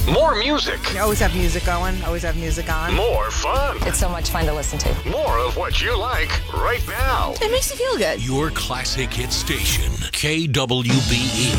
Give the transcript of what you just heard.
More music. You always have music going, always have music on. More fun. It's so much fun to listen to. More of what you like right now. It makes you feel good. Your classic hit station, KWBE.